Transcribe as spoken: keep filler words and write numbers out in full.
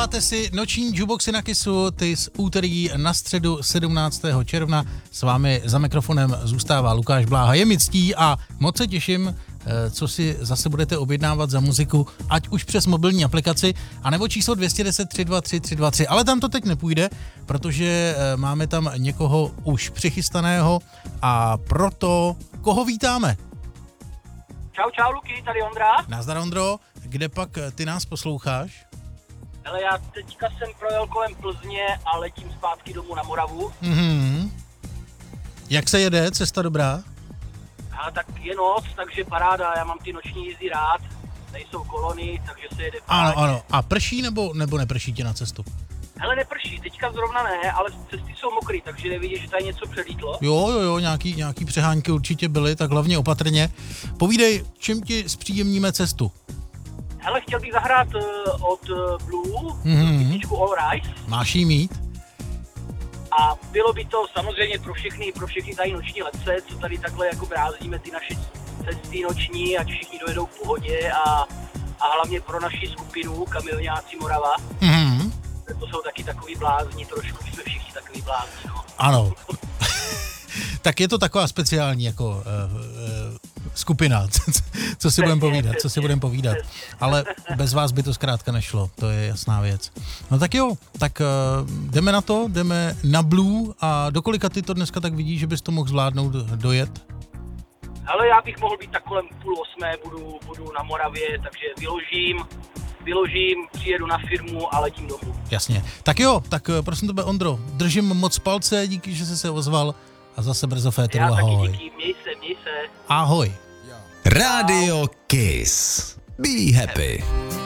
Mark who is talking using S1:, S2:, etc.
S1: Posloucháte si noční jukeboxy na Kissu, ty z úterý na středu sedmnáctého června. S vámi za mikrofonem zůstává Lukáš Bláha. Je mi ctí a moc se těším, co si zase budete objednávat za muziku, ať už přes mobilní aplikaci, anebo číslo dvě jedna nula tři dva tři tři dva tři. Ale tam to teď nepůjde, protože máme tam někoho už přichystaného a proto koho vítáme?
S2: Čau, čau, Luky, tady Ondra.
S1: Nazdar, Ondro, kde pak ty nás posloucháš?
S2: Hele, já teďka jsem projel kolem Plzně a letím zpátky domů na Moravu.
S1: Mhm. Jak se jede? Cesta dobrá?
S2: A tak je noc, takže paráda, já mám ty noční jízdy rád, nejsou kolony, takže se jede
S1: Ano,
S2: parádě.
S1: ano. A prší nebo, nebo neprší ti na cestu?
S2: Hele, neprší, teďka zrovna ne, ale cesty jsou mokrý, takže nevidíš, že tady něco přelítlo.
S1: Jo, jo, jo, nějaký, nějaký přehánky určitě byly, tak hlavně opatrně. Povídej, čím ti zpříjemníme cestu?
S2: Hele, chtěl bych zahrát uh, od uh, Blue,
S1: Mhm.
S2: písničku All Rise.
S1: Máš jí mít?
S2: A bylo by to samozřejmě pro všechny, pro všechny tady noční letce, co tady takhle jako brázdíme ty naše cesty noční, ať všichni dojedou v pohodě a, a hlavně pro naši skupinu Kamilňáci Morava.
S1: Mhm.
S2: To jsou taky takový blázni, trošku jsme všichni takový blázni, no.
S1: Ano. Tak je to taková speciální jako uh, uh, skupina, co si budeme povídat, co si budeme povídat. Ale bez vás by to zkrátka nešlo, to je jasná věc. No tak jo, tak uh, jdeme na to, jdeme na Blue a do kolika ty to dneska tak vidíš, že bys to mohl zvládnout dojet?
S2: Ale já bych mohl být tak kolem půl osmé, budu, budu na Moravě, takže vyložím, vyložím, přijedu na firmu a letím domů.
S1: Jasně. Tak jo, tak uh, prosím tebe, Ondro, držím moc palce, díky, že jsi se ozval a zase brzo féteru,
S2: Já
S1: ahoj.
S2: taky díky, měj se, měj se.
S1: Ahoj.
S3: Radio Kiss. Be happy.